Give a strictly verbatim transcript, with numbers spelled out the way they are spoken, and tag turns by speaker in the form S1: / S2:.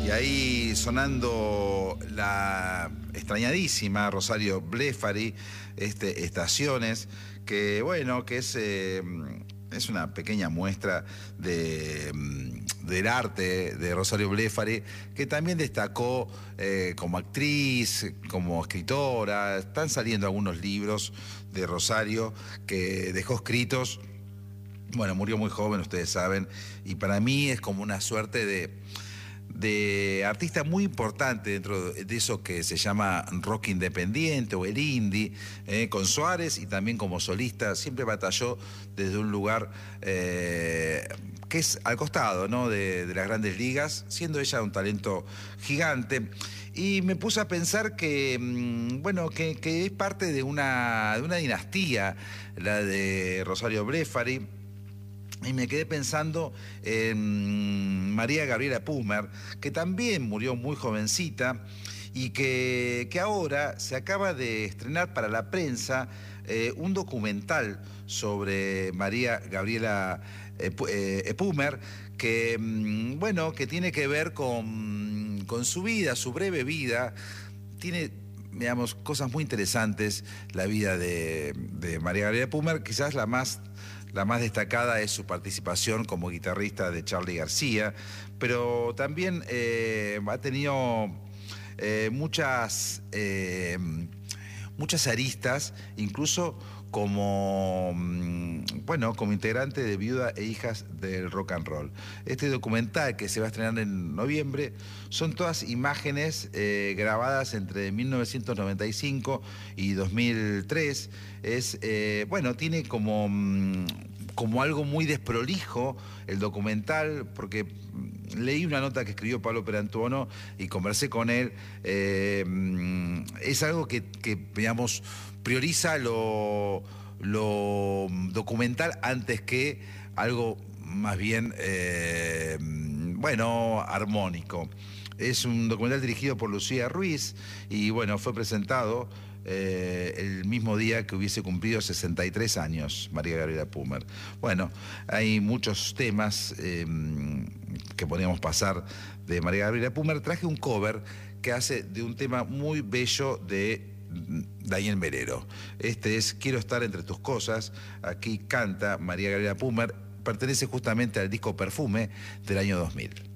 S1: Y ahí sonando la extrañadísima Rosario Blefari, este, Estaciones, que bueno, que es, eh, es una pequeña muestra de, del arte de Rosario Blefari, que también destacó eh, como actriz, como escritora. Están saliendo algunos libros de Rosario que dejó escritos. Bueno, murió muy joven, ustedes saben, y para mí es como una suerte de... de artista muy importante dentro de eso que se llama rock independiente o el indie, eh, con Suárez, y también como solista siempre batalló desde un lugar eh, que es al costado, ¿no?, de, de las grandes ligas, siendo ella un talento gigante. Y me puse a pensar que, bueno, que, que es parte de una, de una dinastía, la de Rosario Blefari. Y me quedé pensando en María Gabriela Pumer, que también murió muy jovencita y que, que ahora se acaba de estrenar para la prensa eh, un documental sobre María Gabriela eh, eh, Pumer, que, bueno, que tiene que ver con, con su vida, su breve vida. Tiene, digamos, cosas muy interesantes la vida de, de María Gabriela Pumer. Quizás la más... La más destacada es su participación como guitarrista de Charly García, pero también eh, ha tenido eh, muchas, eh, muchas aristas, incluso como, bueno, como integrante de Viuda e Hijas del Rock and Roll. Este documental, que se va a estrenar en noviembre, son todas imágenes eh, grabadas entre mil novecientos noventa y cinco y dos mil tres. Es, eh, bueno, tiene como, como algo muy desprolijo el documental, porque leí una nota que escribió Pablo Perantuono y conversé con él. Eh, es algo que, que, digamos, prioriza lo, lo documental antes que algo más bien, eh, bueno, armónico. Es un documental dirigido por Lucía Ruiz y, bueno, fue presentado eh, el mismo día que hubiese cumplido sesenta y tres años María Gabriela Pumer. Bueno, hay muchos temas eh, que podríamos pasar de María Gabriela Pumer. Traje un cover que hace de un tema muy bello de Daniel Melero. Este es Quiero estar entre tus cosas. Aquí canta María Gabriela Pumer. Pertenece justamente al disco Perfume del año dos mil.